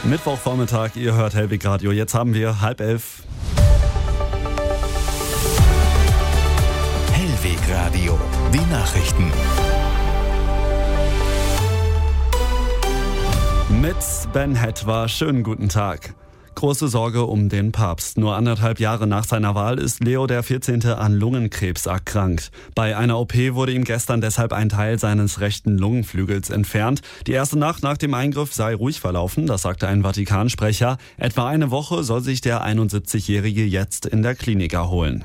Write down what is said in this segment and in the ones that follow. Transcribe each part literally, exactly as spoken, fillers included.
Mittwochvormittag, ihr hört Hellwig Radio. Jetzt haben wir halb elf. Hellwig Radio, die Nachrichten. Mit Ben Hetwa, schönen guten Tag. Große Sorge um den Papst. Nur anderthalb Jahre nach seiner Wahl ist Leo der vierzehnte an Lungenkrebs erkrankt. Bei einer O P wurde ihm gestern deshalb ein Teil seines rechten Lungenflügels entfernt. Die erste Nacht nach dem Eingriff sei ruhig verlaufen, das sagte ein Vatikansprecher. Etwa eine Woche soll sich der einundsiebzigjährige jetzt in der Klinik erholen.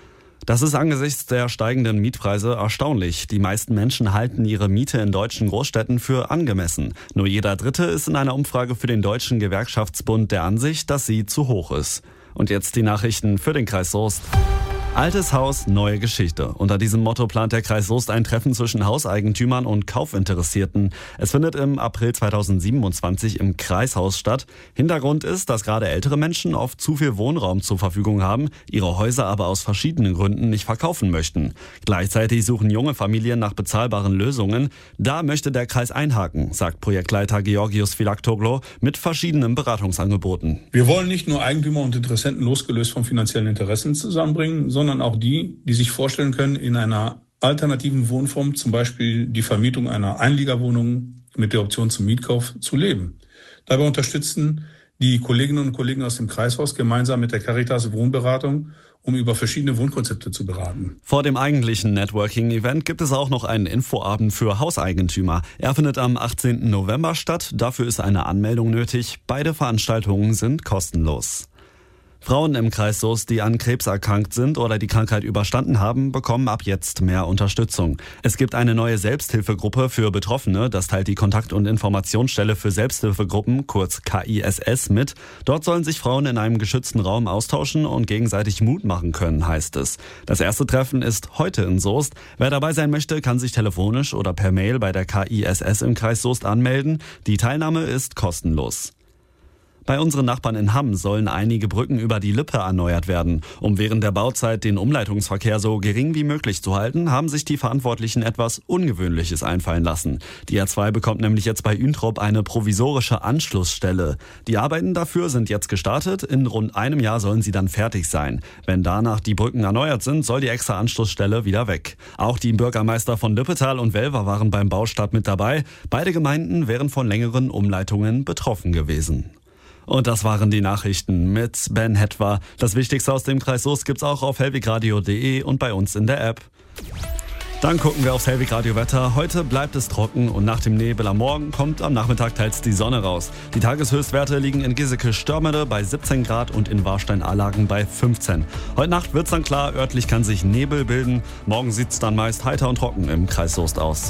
Das ist angesichts der steigenden Mietpreise erstaunlich. Die meisten Menschen halten ihre Miete in deutschen Großstädten für angemessen. Nur jeder Dritte ist in einer Umfrage für den Deutschen Gewerkschaftsbund der Ansicht, dass sie zu hoch ist. Und jetzt die Nachrichten für den Kreis Soest. Altes Haus, neue Geschichte. Unter diesem Motto plant der Kreis Soest ein Treffen zwischen Hauseigentümern und Kaufinteressierten. Es findet im April zweitausendsiebenundzwanzig im Kreishaus statt. Hintergrund ist, dass gerade ältere Menschen oft zu viel Wohnraum zur Verfügung haben, ihre Häuser aber aus verschiedenen Gründen nicht verkaufen möchten. Gleichzeitig suchen junge Familien nach bezahlbaren Lösungen. Da möchte der Kreis einhaken, sagt Projektleiter Georgios Philaktoglu mit verschiedenen Beratungsangeboten. Wir wollen nicht nur Eigentümer und Interessenten losgelöst von finanziellen Interessen zusammenbringen, sondern sondern auch die, die sich vorstellen können, in einer alternativen Wohnform, zum Beispiel die Vermietung einer Einliegerwohnung mit der Option zum Mietkauf, zu leben. Dabei unterstützen die Kolleginnen und Kollegen aus dem Kreishaus gemeinsam mit der Caritas Wohnberatung, um über verschiedene Wohnkonzepte zu beraten. Vor dem eigentlichen Networking-Event gibt es auch noch einen Infoabend für Hauseigentümer. Er findet am achtzehnten November statt. Dafür ist eine Anmeldung nötig. Beide Veranstaltungen sind kostenlos. Frauen im Kreis Soest, die an Krebs erkrankt sind oder die Krankheit überstanden haben, bekommen ab jetzt mehr Unterstützung. Es gibt eine neue Selbsthilfegruppe für Betroffene, das teilt die Kontakt- und Informationsstelle für Selbsthilfegruppen, kurz K I S S, mit. Dort sollen sich Frauen in einem geschützten Raum austauschen und gegenseitig Mut machen können, heißt es. Das erste Treffen ist heute in Soest. Wer dabei sein möchte, kann sich telefonisch oder per Mail bei der K I S S im Kreis Soest anmelden. Die Teilnahme ist kostenlos. Bei unseren Nachbarn in Hamm sollen einige Brücken über die Lippe erneuert werden. Um während der Bauzeit den Umleitungsverkehr so gering wie möglich zu halten, haben sich die Verantwortlichen etwas Ungewöhnliches einfallen lassen. Die R zwei bekommt nämlich jetzt bei Üntrop eine provisorische Anschlussstelle. Die Arbeiten dafür sind jetzt gestartet. In rund einem Jahr sollen sie dann fertig sein. Wenn danach die Brücken erneuert sind, soll die extra Anschlussstelle wieder weg. Auch die Bürgermeister von Lippetal und Welver waren beim Baustart mit dabei. Beide Gemeinden wären von längeren Umleitungen betroffen gewesen. Und das waren die Nachrichten mit Ben Hetwa. Das Wichtigste aus dem Kreis Soest gibt's auch auf hellwigradio punkt de und bei uns in der App. Dann gucken wir aufs Hellwig Radio Wetter. Heute bleibt es trocken und nach dem Nebel am Morgen kommt am Nachmittag teils die Sonne raus. Die Tageshöchstwerte liegen in Giesecke-Störmede bei siebzehn Grad und in Warstein-Allagen bei fünfzehn. Heute Nacht wird's dann klar, örtlich kann sich Nebel bilden. Morgen sieht's dann meist heiter und trocken im Kreis Soest aus.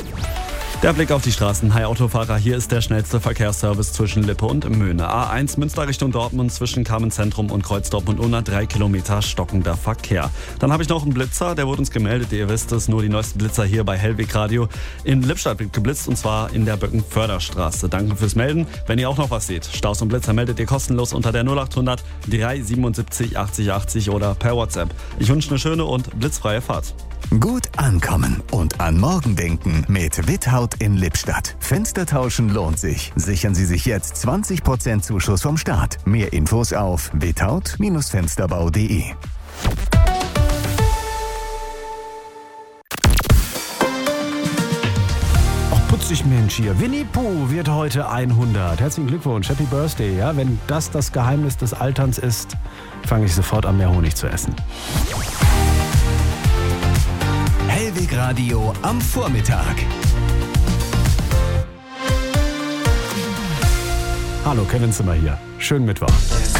Der Blick auf die Straßen. Hi Autofahrer, hier ist der schnellste Verkehrsservice zwischen Lippe und Möhne. A eins Münster Richtung Dortmund zwischen Kamenz-Zentrum und Kreuzdortmund unter drei Kilometer stockender Verkehr. Dann habe ich noch einen Blitzer, der wurde uns gemeldet. Ihr wisst es, nur die neuesten Blitzer hier bei Hellwig Radio. In Lippstadt wird geblitzt und zwar in der Böckenförderstraße. Danke fürs Melden. Wenn ihr auch noch was seht, Staus und Blitzer meldet ihr kostenlos unter der null achthundert drei siebenundsiebzig achtzig achtzig oder per WhatsApp. Ich wünsche eine schöne und blitzfreie Fahrt. Gut ankommen und an morgen denken mit Withaut in Lippstadt. Fenster tauschen lohnt sich. Sichern Sie sich jetzt zwanzig Prozent Zuschuss vom Staat. Mehr Infos auf withaut Fensterbau punkt de. Putzig Mensch hier. Winnie Pooh wird heute hundert. Herzlichen Glückwunsch, Happy Birthday. Ja, wenn das das Geheimnis des Alterns ist, fange ich sofort an, mehr Honig zu essen. Hellwig Radio am Vormittag. Hallo, Kevin Zimmer hier. Schönen Mittwoch.